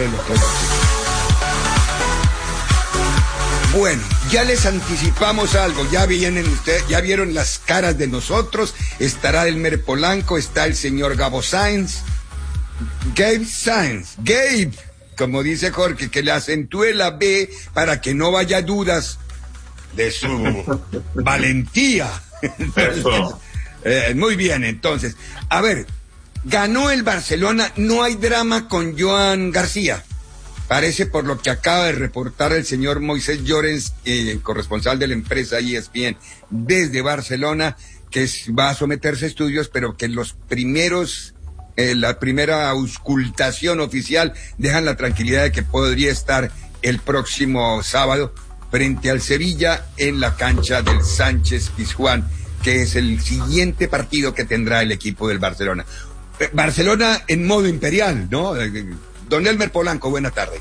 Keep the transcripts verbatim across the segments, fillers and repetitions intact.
relojero. Bueno, ya les anticipamos algo, ya vienen ustedes, ya vieron las caras de nosotros, estará Elmer Polanco, está el señor Gabo Sainz, Gabe Sainz, Gabe, como dice Jorge, que le acentúe la B para que no vaya dudas de su valentía. Eso. eh, muy bien, entonces, a ver, ganó el Barcelona, no hay drama con Joan García. Parece, por lo que acaba de reportar el señor Moisés Llorens, eh, corresponsal de la empresa E S P N desde Barcelona, que es, va a someterse a estudios, pero que los primeros, eh, la primera auscultación oficial dejan la tranquilidad de que podría estar el próximo sábado frente al Sevilla en la cancha del Sánchez Pizjuán, que es el siguiente partido que tendrá el equipo del Barcelona. Eh, Barcelona en modo imperial, ¿no? Eh, Don Elmer Polanco, buena tarde.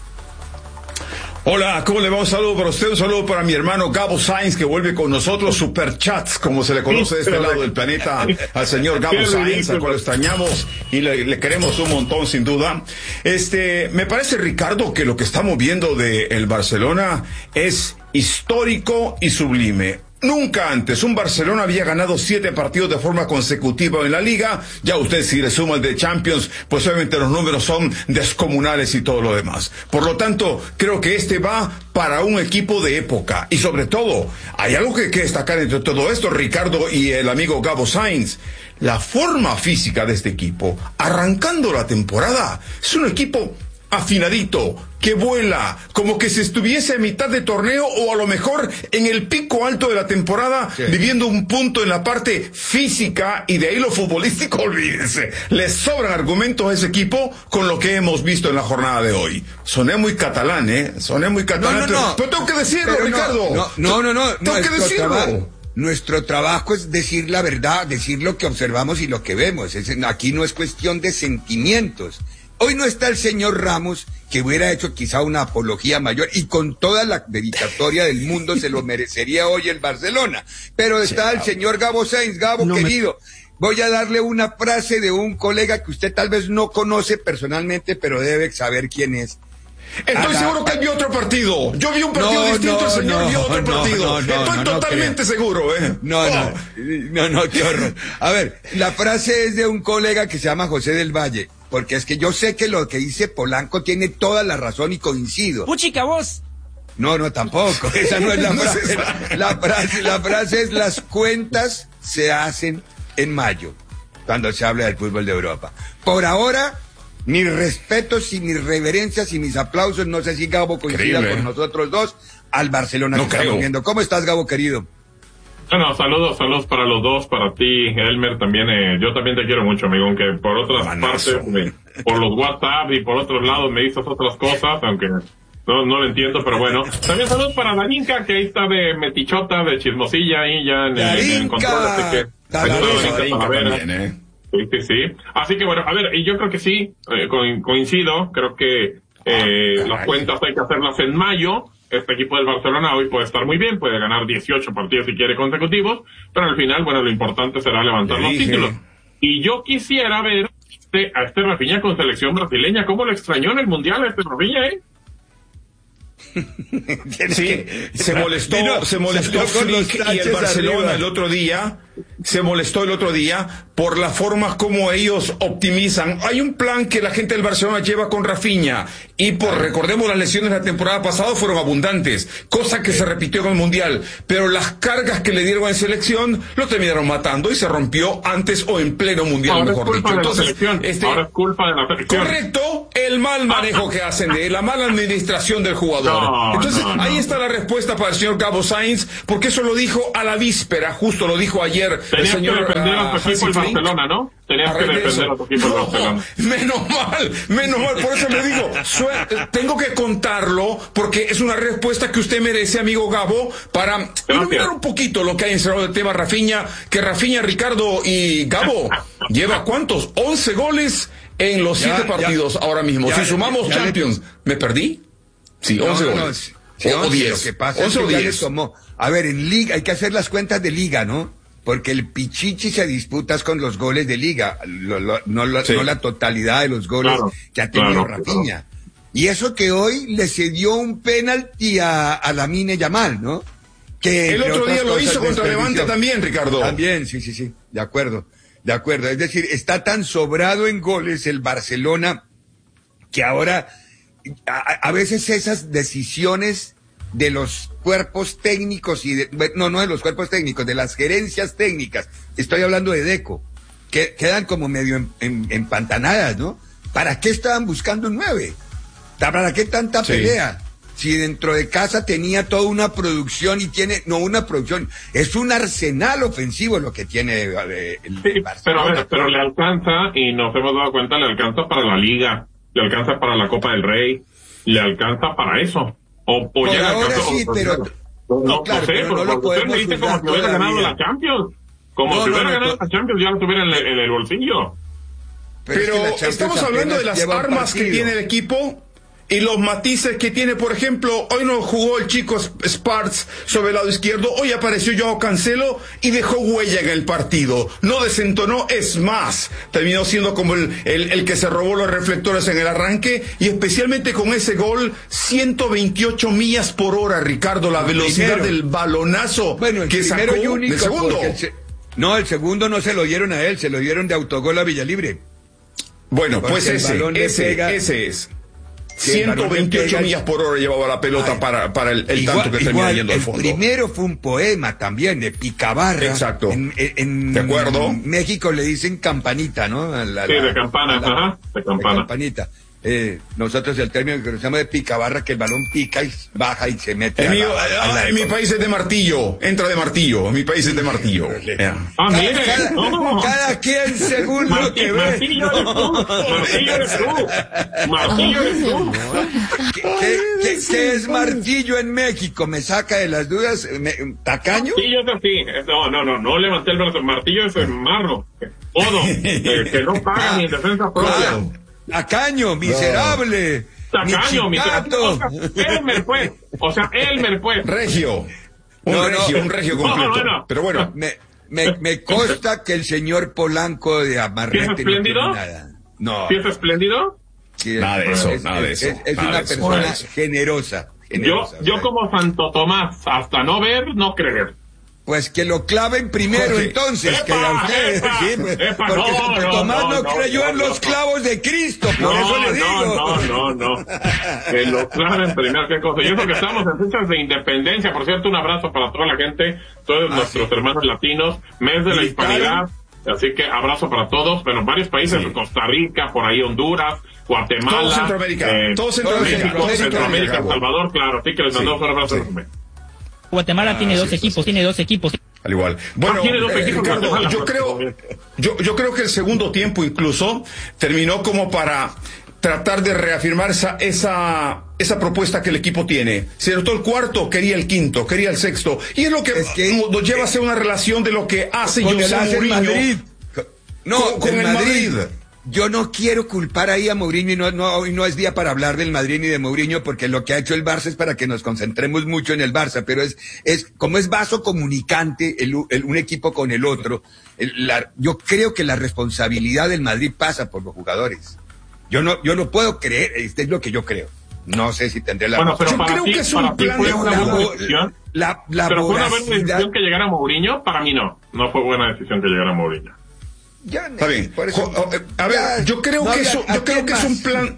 Hola, ¿cómo le va? Un saludo para usted, un saludo para mi hermano Gabo Sainz, que vuelve con nosotros, Superchats, como se le conoce de este lado del planeta, al señor Gabo Sainz, al cual extrañamos y le, le queremos un montón, sin duda. Este, me parece, Ricardo, que lo que estamos viendo de el Barcelona es histórico y sublime. Nunca antes un Barcelona había ganado siete partidos de forma consecutiva en la Liga. Ya usted, si le suma el de Champions, pues obviamente los números son descomunales y todo lo demás. Por lo tanto, creo que este va para un equipo de época. Y sobre todo, hay algo que hay que destacar entre todo esto, Ricardo y el amigo Gabo Sainz. La forma física de este equipo, arrancando la temporada, es un equipo afinadito, que vuela, como que se estuviese a mitad de torneo o a lo mejor en el pico alto de la temporada, sí, viviendo un punto en la parte física, y de ahí lo futbolístico, olvídense. Les sobran argumentos a ese equipo con lo que hemos visto en la jornada de hoy. Soné muy catalán, ¿eh? Soné muy catalán, no, no, pero, no. pero tengo que decirlo, Pero Ricardo. No, no, no, no, no. Tengo que decirlo. Trabajo, nuestro trabajo es decir la verdad, decir lo que observamos y lo que vemos. Es, aquí no es cuestión de sentimientos. Hoy no está el señor Ramos, que hubiera hecho quizá una apología mayor, y con toda la dedicatoria del mundo se lo merecería hoy el Barcelona. Pero está el señor Gabo Sainz. Gabo, no querido, me... voy a darle una frase de un colega que usted tal vez no conoce personalmente, pero debe saber quién es. Estoy la... seguro que él vio otro partido. Yo vi un partido no, distinto, no, el señor no, vio otro no, partido. No, no, Estoy no, totalmente no seguro, ¿eh? No, oh. no, no, no, qué horror. A ver, la frase es de un colega que se llama José del Valle. Porque es que yo sé que lo que dice Polanco tiene toda la razón y coincido. ¡Puchica, vos! No, no, tampoco. Esa no es la frase. La frase, la frase es: las cuentas se hacen en mayo, cuando se habla del fútbol de Europa. Por ahora, mis respetos y mis reverencias y mis aplausos, no sé si Gabo coincida con nosotros dos, al Barcelona no que estamos viendo. ¿Cómo estás, Gabo, querido? Bueno, saludos, saludos para los dos, para ti, Elmer, también, eh, yo también te quiero mucho, amigo, aunque por otras Manazo. partes, eh, por los WhatsApp y por otros lados me dices otras cosas, aunque no, no lo entiendo, pero bueno. También saludos para Darinka, que ahí está de metichota, de chismosilla, ahí ya en, en, en control, así que... Darinka también, eh. Sí, sí, sí. Así que bueno, a ver, y yo creo que sí, eh, co- coincido, creo que eh, las cuentas hay que hacerlas en mayo. Este equipo del Barcelona hoy puede estar muy bien, puede ganar dieciocho partidos si quiere consecutivos, pero al final, bueno, lo importante será levantar los títulos. Y yo quisiera ver este, a este Rafinha con selección brasileña. ¿Cómo lo extrañó en el Mundial a este Rafinha, eh? Sí, se molestó, Vino, se molestó Flick y el Barcelona arriba. el otro día, se molestó el otro día por la forma como ellos optimizan. Hay un plan que la gente del Barcelona lleva con Rafinha y por, recordemos, las lesiones de la temporada pasada fueron abundantes, cosa que se repitió con el Mundial, pero las cargas que le dieron en selección lo terminaron matando y se rompió antes o en pleno Mundial, ahora mejor dicho. Entonces, este, ahora es culpa de la selección. Correcto, el mal manejo que hacen de la mala administración del jugador. No, Entonces, no, no. ahí está la respuesta para el señor Gabo Sainz, porque eso lo dijo a la víspera, justo lo dijo ayer Tenías el señor que defender a tu equipo el Barcelona, ¿no? Tenías que defender a tu equipo el Barcelona. Menos mal, menos mal, por eso le digo, sue- tengo que contarlo, porque es una respuesta que usted merece, amigo Gabo, para iluminar un poquito lo que hay encerrado del tema Rafinha, que Rafinha, Ricardo y Gabo, lleva ¿cuántos? once goles en los siete partidos ya, ahora mismo. Ya, si sumamos ya, Champions, ya le... ¿me perdí? Sí, once no, goles. No, sí, o diez. Lo que pasa es que ya le tomó. A ver, en Liga, hay que hacer las cuentas de Liga, ¿no? Porque el Pichichi se disputas con los goles de Liga, lo, lo, no, lo, sí. no la totalidad de los goles claro, que ha tenido claro, Rafinha. Claro. Y eso que hoy le cedió un penalti a, a Lamine Yamal, ¿no? Que el otro día lo hizo contra Levante también, Ricardo. También, sí, sí, sí, de acuerdo, de acuerdo. Es decir, está tan sobrado en goles el Barcelona que ahora a, a veces esas decisiones de los cuerpos técnicos y de, no, no de los cuerpos técnicos, de las gerencias técnicas, estoy hablando de Deco, que quedan como medio en, en, empantanadas, ¿no? ¿Para qué estaban buscando un nueve? ¿Para qué tanta sí. pelea? Si dentro de casa tenía toda una producción y tiene, no una producción, es un arsenal ofensivo lo que tiene eh, el, sí, el Barcelona. Pero a ver, pero le alcanza, y nos hemos dado cuenta, le alcanza para la Liga, le alcanza para la Copa del Rey, le alcanza para eso. O, o Por ya ahora alcanza, sí, o, pero... No, no, claro, no sé, pero no porque lo usted podemos me dice como si hubiera todavía. ganado la Champions. Como no, si no, hubiera no, ganado no. la Champions, ya lo tuviera en el, en el bolsillo. Pero, es que la Champions estamos hablando de apenas las lleva un armas que partido. tiene el equipo y los matices que tiene. Por ejemplo, hoy no jugó el chico Sparks sobre el lado izquierdo, hoy apareció Joao Cancelo y dejó huella en el partido, no desentonó, es más, terminó siendo como el, el, el que se robó los reflectores en el arranque, y especialmente con ese gol, ciento veintiocho millas por hora, Ricardo, la velocidad Primero. del balonazo Bueno, el que primero sacó y único, del segundo. porque el se- no, el segundo no se lo dieron a él, se lo dieron de autogol a Villalibre. Bueno, Porque pues el ese, balón le ese, pega- ese es. Sí, el balón le ciento veintiocho pega- millas por hora llevaba la pelota Ay, para, para el, el igual, tanto que termina igual, yendo al el fondo. primero fue un poema también de Picabarra. Exacto. En, en, en ¿De acuerdo? México le dicen campanita, ¿no? A la- Sí, la- de campana, a la- ajá, de campana. campanita. Eh, nosotros el término que usamos de Picabarra, que el balón pica y baja y se mete. El a mío, la- a ah, la- en mi país es de martillo, entra de martillo, en mi país es de martillo. Yeah. Ah, Cada, mire, cada- no. cada quien según lo Marti- que ve. Martillo eres tú, Martillo eres tú, Martillo eres tú. ¿Qué, qué- qué- qué es martillo en México? ¿Me saca de las dudas? ¿Me- ¿Tacaño? Martillo es así, es- no, no, no, no levanté el brazo, martillo es el marro, codo, eh, que no paga ni en defensa propia. Ah, tacaño, miserable. Tacaño, mi michicato. Elmer pues, o sea, Elmer pues. Regio. Un No, no. regio, un regio completo. No, no, no. Pero bueno, Me, me, me consta que el señor Polanco de ¿Sí es Amarrete no tiene espléndido? nada. No. ¿Sí es espléndido? Sí, Nada de eso, es, nada de es- eso, Es, es nada una de eso, persona nada de eso. generosa. Yo, generosa, yo o sea, como Santo Tomás, hasta no ver, no creer. Pues que lo claven primero, Jorge. entonces, ¡Epa, que a ustedes, epa, sí, pues, epa! porque No, Santo no, Tomás no, no, no, creyó no, en no, los no. clavos de Cristo, por No, eso le digo. no, no, no, no. Que lo claven primero, qué cosa. Y eso que estamos en fechas de independencia. Por cierto, un abrazo para toda la gente, todos Ah, nuestros sí. hermanos latinos, mes de la Y hispanidad. Así que abrazo para todos. Bueno, varios países, Sí. Costa Rica, por ahí Honduras, Guatemala. Todo Centroamérica, todo Centroamérica, México, todo Centroamérica, Centroamérica. El Salvador, claro. Así que les mandamos Sí, un abrazo sí. enorme. Guatemala Ah, tiene dos sí, equipos, tiene dos equipos. al igual. Bueno, tiene dos eh, equipos, Ricardo, Guatemala, yo pues, creo, también. yo, yo creo que el segundo tiempo incluso terminó como para tratar de reafirmar esa, esa, esa propuesta que el equipo tiene. Se notó el cuarto, quería el quinto, quería el sexto. Y es lo que, Es que- nos lleva a hacer una relación de lo que hace Con el José hace el Mourinho. Madrid. No, Con- con el el Madrid. Madrid. Yo no quiero culpar ahí a Mourinho y no, no, hoy no es día para hablar del Madrid ni de Mourinho porque lo que ha hecho el Barça es para que nos concentremos mucho en el Barça, pero es, es como es vaso comunicante el, el- un equipo con el otro. el- la- yo creo que la responsabilidad del Madrid pasa por los jugadores. Yo no, yo no puedo creer, este es lo que yo creo. No sé si tendré la Bueno, pero Yo para creo ti, que es un para ti plan fue de una juego. buena decisión. La, la Pero fue una buena voracidad- decisión que llegara Mourinho. Para mí no. No fue buena decisión que llegara Mourinho. Ya, Está bien. por eso- Jo- eh, a ver, ya, yo creo no que había- eso, ¿a yo creo quién que es más? un plan.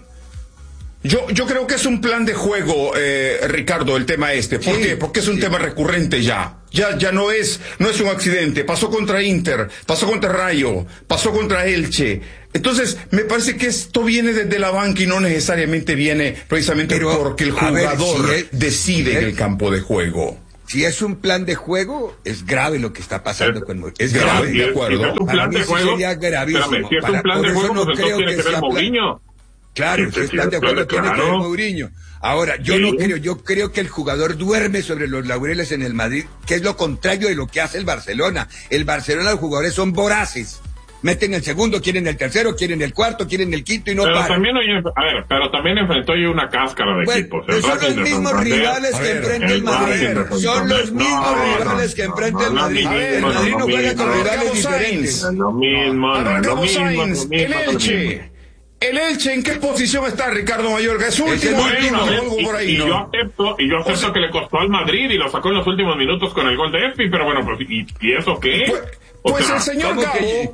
Yo, yo creo que es un plan de juego, eh, Ricardo, el tema este. ¿Por Sí, qué? Porque es un sí. tema recurrente ya. Ya, ya no es, no es un accidente. Pasó contra Inter, pasó contra Rayo, pasó contra Elche. Entonces, me parece que esto viene desde la banca y no necesariamente viene precisamente Pero, porque el a ver, jugador si es- decide si en es- el campo de juego. Si es un plan de juego, es grave lo que está pasando Es- con Mourinho. Es grave, grave. Si de es- acuerdo. Si es un Para plan mí de sí juego. sería gravísimo. Espérame, si es Para- un plan por de eso juego, no pues creo entonces tiene que que ver sea plan- Mourinho. Claro, Sí, si es sí, plan de claro, juego, tiene que ver claro. Mourinho. Ahora, yo Sí. no creo, yo creo que el jugador duerme sobre los laureles en el Madrid, que es lo contrario de lo que hace el Barcelona. El Barcelona, los jugadores son voraces. Meten el segundo, quieren el tercero, quieren el cuarto, quieren el quinto y no Pero paran. también, oye, a ver, pero también enfrentó yo una cáscara de Bueno, equipos. pero El son Racing los de mismos Santander. rivales A que ver, enfrenta el el Madrid. Racing de Son Santander. los mismos No, rivales no, que no, enfrenta no, el no, Madrid. no, El no, Madrid no, no juega no, con no, rivales Cabo diferentes. Sainz. Es lo mismo, A no ver, es lo Cabo mismo, es lo Sainz, mismo, el es lo Elche. mismo. ¿El Elche en qué posición está, Ricardo Mayorga? Es último, último, o algo por ahí, y, ¿no? y yo acepto, y yo acepto o sea, que le costó al Madrid y lo sacó en los últimos minutos con el gol de Espi, pero bueno, pues, ¿y, y eso qué? Pues, pues sea, el señor Gabo, que...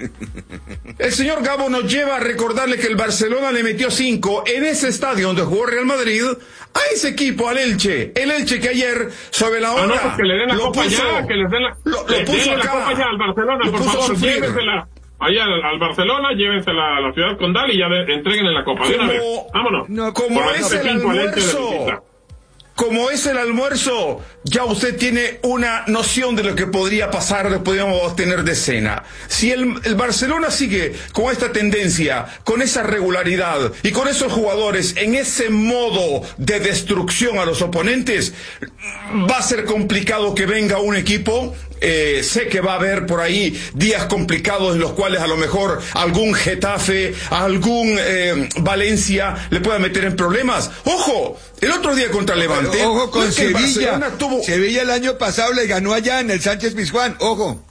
el señor Gabo nos lleva a recordarle que el Barcelona le metió cinco en ese estadio donde jugó Real Madrid a ese equipo, al Elche. El Elche que ayer, sobre la hora, ah, no, pues que le den la lo copa puso, ya, que les den la, lo, lo les puso den acá, la copa ya al Barcelona, por favor, llévensela. Allá al, al Barcelona, llévensela a la ciudad condal y ya de, entreguen en la copa. De una vez. Vámonos. No, como por es el almuerzo. Como es el almuerzo, ya usted tiene una noción de lo que podría pasar, lo que podríamos tener de cena. Si el, el Barcelona sigue con esta tendencia, con esa regularidad y con esos jugadores en ese modo de destrucción a los oponentes, va a ser complicado que venga un equipo. Eh, sé que va a haber por ahí días complicados en los cuales a lo mejor algún Getafe, algún eh, Valencia le pueda meter en problemas. ¡Ojo! El otro día contra Levante. Pero, ojo con Sevilla. Tuvo... Sevilla el año pasado le ganó allá en el Sánchez Pizjuán. Ojo.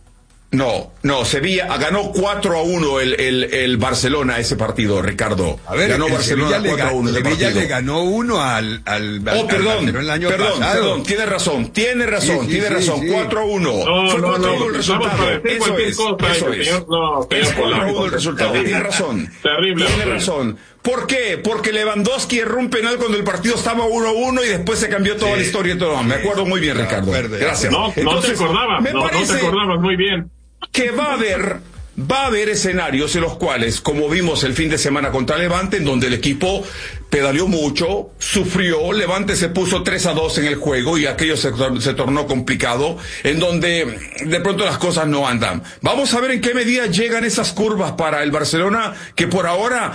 No, no, Sevilla ganó cuatro a uno el, el, el Barcelona ese partido, Ricardo. A ver, ganó Barcelona cuatro a uno. Sevilla le ganó uno al, al, oh, al perdón, Barcelona el año perdón, pasado. Perdón, tiene razón, tiene razón, sí, sí, tiene sí, razón, sí. cuatro a uno. No, Fue no, cuatro a uno no, el resultado. Eso es, cosa, eso es. Señor, no, es cuatro a uno el resultado, terrible. tiene razón. Terrible. Tiene razón. ¿Por qué? Porque Lewandowski erró un penal cuando el partido estaba uno a uno y después se cambió toda sí, la historia y todo. Me acuerdo muy bien, Ricardo. Gracias. No, Entonces, no te acordabas, me no, parece no te acordabas muy bien. Que va a haber, va a haber escenarios en los cuales, como vimos el fin de semana contra Levante, en donde el equipo pedaleó mucho, sufrió, Levante se puso tres a dos en el juego y aquello se, se tornó complicado, en donde de pronto las cosas no andan. Vamos a ver en qué medida llegan esas curvas para el Barcelona, que por ahora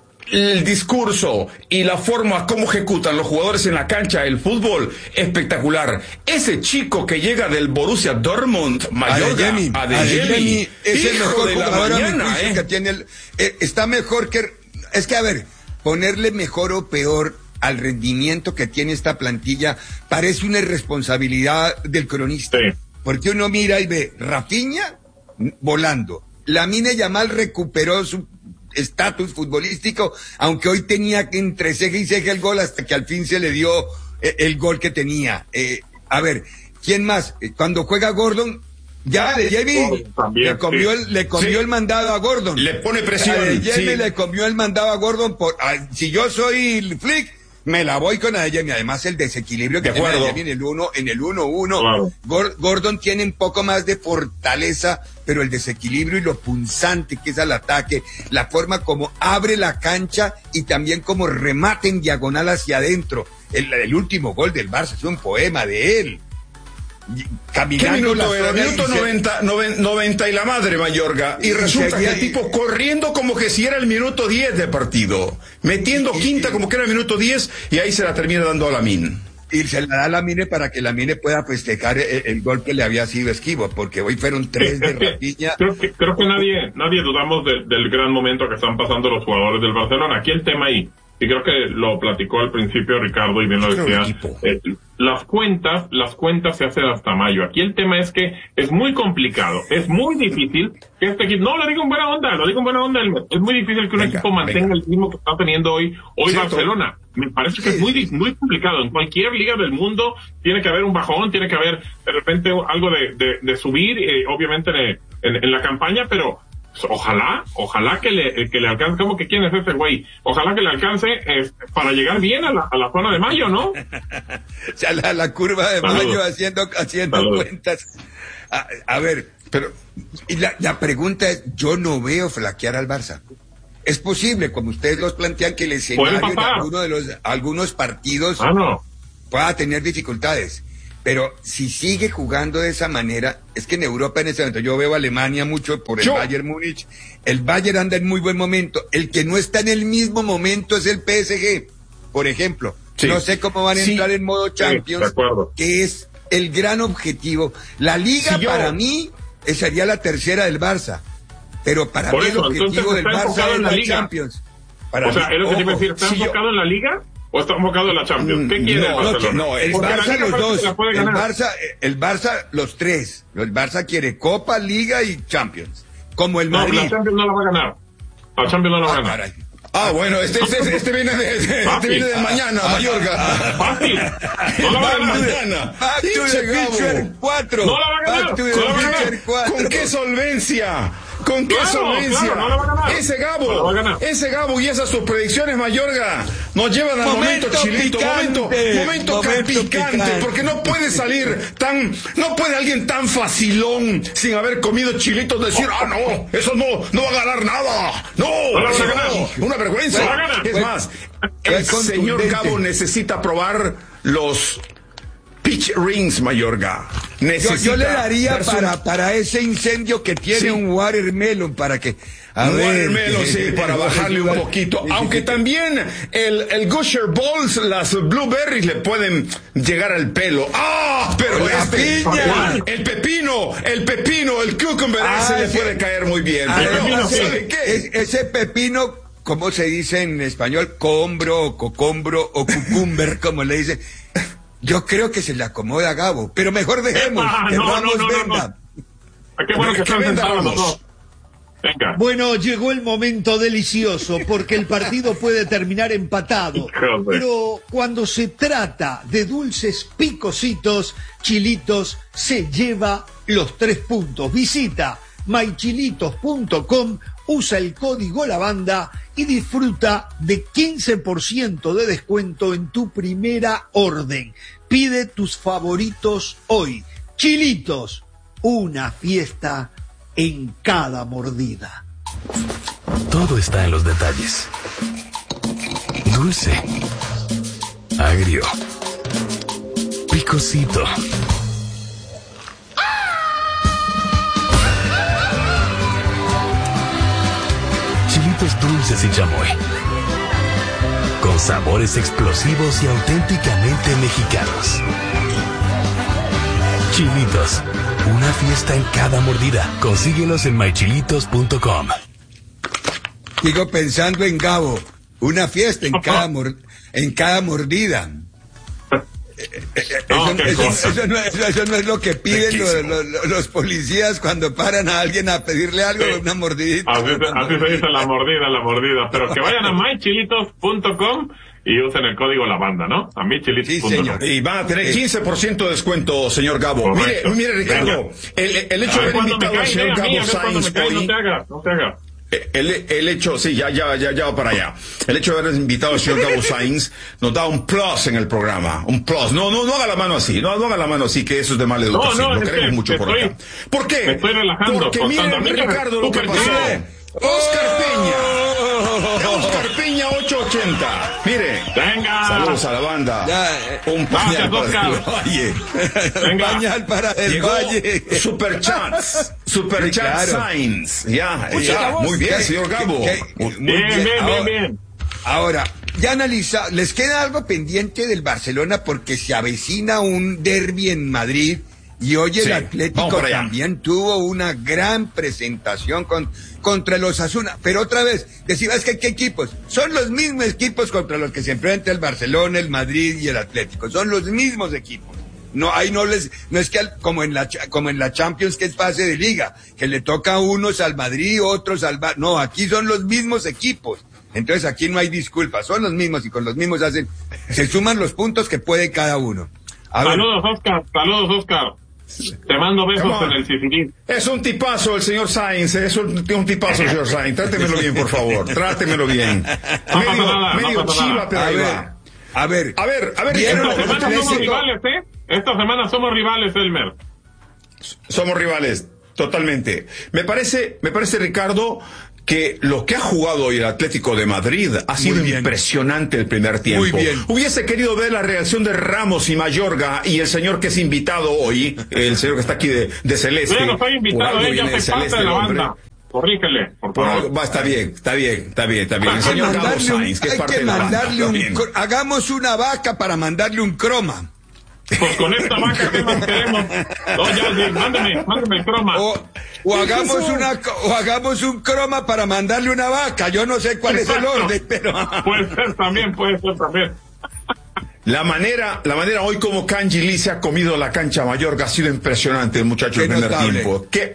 el discurso y la forma como ejecutan los jugadores en la cancha, el fútbol, espectacular. Ese chico que llega del Borussia Dortmund, Mallorca, Adeyemi, Adeyemi es el mejor jugador mañana, eh. que tiene el, eh, está mejor que, es que a ver, ponerle mejor o peor al rendimiento que tiene esta plantilla parece una irresponsabilidad del cronista, sí. Porque uno mira y ve Rafinha volando, Lamine Yamal recuperó su estatus futbolístico, aunque hoy tenía entre ceja y ceja el gol hasta que al fin se le dio eh, el gol que tenía. Eh, a ver, ¿quién más? Eh, cuando juega Gordon, ya de Jamie le comió, sí. el, le comió sí. el mandado a Gordon. Le pone presión. Adeyemi sí. le comió el mandado a Gordon. Por, a, si yo soy Flick, me la voy con Adeyemi. Además, el desequilibrio que de tiene acuerdo. Adeyemi en el uno, en el uno uno. Claro. Gor, Gordon tiene un poco más de fortaleza, pero el desequilibrio y lo punzante que es al ataque, la forma como abre la cancha y también como remate en diagonal hacia adentro. El, el último gol del Barça es un poema de él. Caminando. ¿Qué minuto era? Minuto se... noventa, noven, noventa y la madre, Mayorga. Y, y resulta seguía... que el tipo corriendo como que si era el minuto diez de partido. Metiendo y, quinta y, como que era el minuto diez y ahí se la termina dando a Lamine. Y se la da a Lamine para que Lamine pueda festejar el, el gol que le había sido esquivo, porque hoy fueron tres de Rafinha. Creo que, creo que nadie, nadie dudamos de, del gran momento que están pasando los jugadores del Barcelona. Aquí el tema ahí, y creo que lo platicó al principio Ricardo y bien lo decía, eh, las cuentas, las cuentas se hacen hasta mayo. Aquí el tema es que es muy complicado, es muy difícil que este equipo, no lo digo en buena onda, lo digo en buena onda, es muy difícil que un venga, equipo mantenga venga. el ritmo que está teniendo hoy, hoy ¿Cierto? Barcelona. Me parece que es muy, muy complicado. En cualquier liga del mundo tiene que haber un bajón, tiene que haber de repente algo de, de, de subir, eh, obviamente en, en, en la campaña, pero ojalá, ojalá que le, que le alcance, ¿cómo que quién es ese güey? Ojalá que le alcance eh, para llegar bien a la, a la zona de mayo, ¿no? O sea, la, la curva de Saludos. mayo haciendo, haciendo cuentas. A, a ver, pero y la, la pregunta es, yo no veo flaquear al Barça. Es posible, como ustedes los plantean, que el escenario de alguno de los, algunos partidos ah, no. pueda tener dificultades. Pero si sigue jugando de esa manera, es que en Europa en ese momento, yo veo a Alemania mucho por el yo. Bayern Múnich, el Bayern anda en muy buen momento, el que no está en el mismo momento es el P S G, por ejemplo. Sí. No sé cómo van a entrar sí. en modo Champions, sí, que es el gran objetivo. La Liga, sí, para mí, sería la tercera del Barça, pero para por mí eso, el objetivo del Barça es la, la Champions. Para o sea, mí, es lo que te iba a decir, ¿está si enfocado yo... en la Liga? ¿O está enfocado en la Champions? ¿Qué quiere no, el Barcelona? No, el Porque Barça los dos. El Barça, el Barça los tres. El Barça quiere Copa, Liga y Champions. Como el Madrid. No, la Champions no la va a ganar. La Champions no la va a ganar. Caray. Ah, bueno, este, este, este viene de, de- este viene de mañana, Mayorga. Fácil. No la va a ganar. Mañana. Back to Pinche the Gabo. Future cuatro. No la va a ganar. Back to the No la va a ganar. Future cuatro. ¿Con qué solvencia? ¿Con qué Claro, solvencia? claro, no la va a ganar. Ese Gabo, No la va a ganar. ese Gabo y esas sus predicciones, Mayorga, nos llevan al momento, Momento chilito, picante. momento, momento, Momento picante, picante. porque no puede salir tan, no puede alguien tan facilón sin haber comido chilitos decir, ah, no, eso no, no va a ganar nada, no, No la va a eso ganar. no, una vergüenza. No la va a ganar. Es más, el Fue señor contundente. Gabo necesita probar los pitch rings, Mayorga. Yo, Necesita yo le daría darse un- para, para ese incendio que tiene Sí. un watermelon para que... A Un ver, watermelon, sí, para bajarle un poquito. Sí, sí, Aunque sí. también el, el Gusher Balls, las blueberries le pueden llegar al pelo. ¡Ah! Pero La este, piña. el pepino, el pepino, el cucumber, ese Ah, le sí. puede caer muy bien. Ah, Pero, no, sí, ¿sabe qué? es- ese pepino, ¿cómo se dice en español? Combro, o cocombro, o cucumber, como le dice. Yo creo que se le acomoda a Gabo, pero mejor dejemos, Epa, que no, Ramos no, no, no, venda. Ah, Qué bueno que Que están venda sentados los Ramos. dos. Venga. Bueno, llegó el momento delicioso porque el partido puede terminar empatado. Joder. Pero cuando se trata de dulces picositos, Chilitos se lleva los tres puntos. Visita my chilitos punto com, usa el código Lavanda y disfruta de quince por ciento de descuento en tu primera orden. Pide tus favoritos hoy. Chilitos, una fiesta en cada mordida. Todo está en los detalles. Dulce, agrio, picosito. Chilitos dulces y chamoy. Con sabores explosivos y auténticamente mexicanos. Chilitos, una fiesta en cada mordida. Consíguelos en my chilitos punto com. Sigo pensando en Gabo, una fiesta en cada, mor- en cada mordida. No, Eso, qué eso- cosa. eso no, es- eso no es lo que piden los, los- los policías cuando paran a alguien a pedirle algo, Sí. una mordidita. Así se, así se dice la mordida, la mordida. Pero que vayan a my chilitos punto com y usen el código Lavanda, ¿no? A my chilitos punto com. Sí, señor. Y van a tener quince por ciento de descuento, señor Gabo. Mire, Correcto. mire, Ricardo, Venga. el, el hecho A de ver haber cuándo me invitado al cae, señor idea mía, Gabo a ver cuándo me Sainz cae, no hoy, te hagas, no te hagas. el, el hecho, sí, ya, ya, ya, ya va para allá. El hecho de haber invitado al señor Gabo Sainz nos da un plus en el programa, un plus. No, no, no haga la mano así, no, no haga la mano así, que eso es de mala educación. no, Lo es queremos que mucho me por estoy- acá. ¿Por qué? me estoy relajando, Porque contando. miren, Mira, Ricardo, lo que súper pasó. bien. Oscar Peña. Oscar Peña ocho ochenta. Mire. Venga. Saludos a la banda. Ya, eh, un pañal gracias, para Oscar. el Valle. Venga. Pañal para el Llegó valle. Superchats. Superchats Sí, claro. Signs. Ya, Oye, ya. Gabo, Muy bien, ¿qué- señor Gabo. qué- qué- Muy- muy Bien, bien, bien, Ahora- bien. Ahora, ya analiza, les queda algo pendiente del Barcelona porque se avecina un derbi en Madrid y hoy el Sí, Atlético vamos para allá. también tuvo una gran presentación con, contra los Osasuna. Pero otra vez, decías que qué equipos, son los mismos equipos contra los que se enfrenta el Barcelona, el Madrid y el Atlético, son los mismos equipos. No, ahí no les, no es que al- como en la, cha- como en la Champions que es fase de liga, que le toca a unos al Madrid, otros al Bar, no, aquí son los mismos equipos. Entonces aquí no hay disculpas, son los mismos y con los mismos hacen, se suman los puntos que puede cada uno. A ver, Saludos, Oscar. Saludos, Oscar. Te mando besos Come on. en el Sicilín. Es un tipazo el señor Sainz, es un, un tipazo el señor Sainz. Trátemelo bien, por favor, trátemelo bien. No Medio, pasa nada, no medio pasa chiva, nada. pero a ahí ver, va. a ver, A ver, a ver, ¿Vieron Ricardo, Esta los semana somos Atlético? rivales, ¿eh? Esta semana somos rivales, Elmer. somos rivales, totalmente. Me parece, me parece, Ricardo, que lo que ha jugado hoy el Atlético de Madrid ha sido bien. impresionante el primer tiempo. Muy bien. Hubiese querido ver la reacción de Ramos y Mayorga y el señor que es invitado hoy, el señor que está aquí de, de Celeste. Yo ya no soy Por invitado, algo eh, ya viene soy parte Celeste de la el hombre. banda. Corrígele, por Por favor. algo- va, está bien, está bien, está bien, está bien. El hay que señor Gabo mandarle un, Sainz, que es hay parte que de la banda. mandarle está un, bien. cro- hagamos una vaca para mandarle un croma. Pues con esta vaca, ¿qué más queremos? No, ya, sí, mándeme, mándeme el croma. O, o hagamos una, co- o hagamos un croma para mandarle una vaca. Yo no sé cuál es el Exacto. orden, pero. Puede ser también, puede ser también. La manera, la manera hoy como Kanji Lee se ha comido la cancha mayor, que ha sido impresionante el muchacho Qué el primer notable. tiempo. Qué,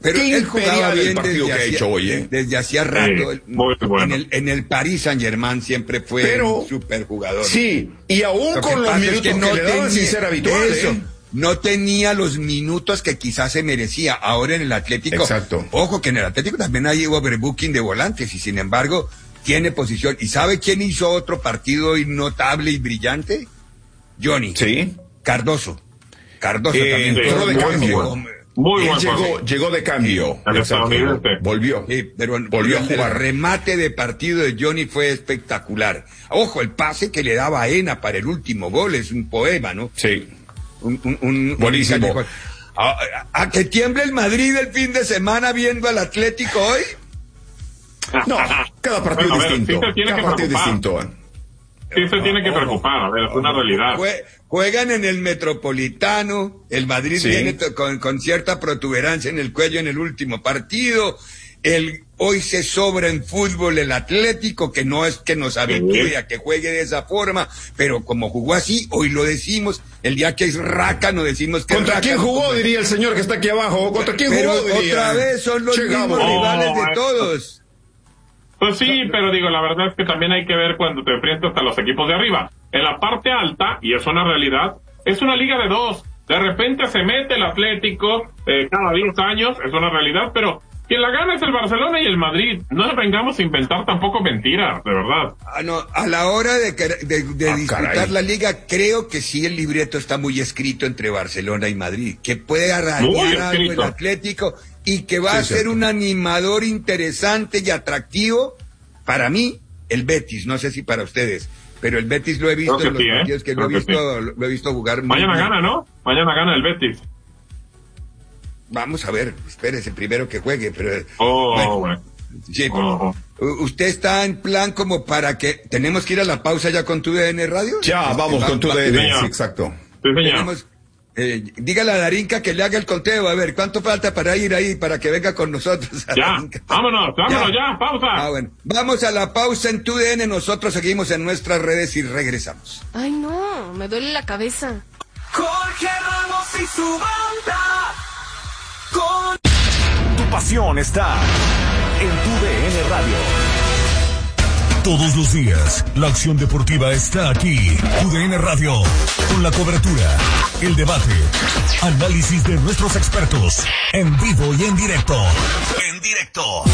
Pero Qué él jugaba imperial el bien partido desde que ha hacía, hecho hoy, ¿eh? desde hacía rato. Sí, muy bueno. En el, en el Paris Saint Germain siempre fue Pero- un superjugador. Sí, y aún Lo que con los pasa es minutos que, no le daban tenía- sin ser habitual, eso, ¿eh? no tenía los minutos que quizás se merecía. Ahora en el Atlético, Exacto. ojo que en el Atlético también hay overbooking de volantes y sin embargo tiene posición. ¿Y sabe quién hizo otro partido notable y brillante? Johnny. Sí. Cardoso. Cardoso Eh, también. sí, entró de muy cambio. bueno. Muy Él buen llegó, juego. llegó de cambio. El Exacto. estadounidense. Volvió. Sí, pero Volvió a el, jugar. el remate de partido de Johnny fue espectacular. Ojo, el pase que le daba a Ena para el último gol es un poema, ¿no? Sí. Un, un, un- Buenísimo. un- a, a- a que tiemble el Madrid el fin de semana viendo al Atlético hoy. No, cada partido Bueno, a ver, distinto. sí se tiene cada que partido preocupar. distinto. ¿eh? Sí se tiene que preocupar, a ver, es una realidad. Jue- Juegan en el Metropolitano, el Madrid Sí. viene to- con, con cierta protuberancia en el cuello en el último partido. El, hoy se sobra en fútbol el Atlético, que no es que nos habitúe a que juegue de esa forma, pero como jugó así, hoy lo decimos. El día que es rácano decimos que es ¿Contra quién rácano, jugó? como- Diría el señor que está aquí abajo. ¿Contra quién Pero jugó? Diría. otra vez son los Llegamos. mismos Oh, rivales de eh. todos. Pues sí, pero digo, la verdad es que también hay que ver cuando te enfrentas a los equipos de arriba. En la parte alta, y es una realidad, es una liga de dos. De repente se mete el Atlético eh, cada diez años, es una realidad, pero quien la gana es el Barcelona y el Madrid. No vengamos a inventar tampoco mentiras, de verdad. Ah, no, a la hora de, que- de, de Ah, disputar caray. la liga, creo que sí el libreto está muy escrito entre Barcelona y Madrid, que puede Muy arañar algo el escrito. Atlético y que va Sí, a ser cierto. un animador interesante y atractivo para mí, el Betis, no sé si para ustedes, pero el Betis lo he visto Creo en que los sí, ¿eh? partidos que lo he Creo que visto, lo, lo he visto jugar muy Mañana bien. gana, ¿no? Mañana gana el Betis. Vamos a ver, espérese primero que juegue, pero Oh, bueno, bueno. sí, pero- Oh. U- ¿Usted está en plan como para que tenemos que ir a la pausa ya con tu D N Radio? Ya, Este, vamos va- con tu va- D N. señor. Sí, exacto. Sí, señor. Tenemos, eh, dígale a Darinka que le haga el conteo, a ver, ¿cuánto falta para ir ahí, para que venga con nosotros? Ya, Darinka? vámonos, vámonos, ya, pausa. Ah, bueno. Vamos a la pausa en tu D N, nosotros seguimos en nuestras redes y regresamos. Ay, no, me duele la cabeza. Jorge Ramos y su banda. Con Tu pasión está en tu D N Radio. Todos los días, la acción deportiva está aquí. U D N Radio, con la cobertura, el debate, análisis de nuestros expertos, en vivo y en directo. En directo.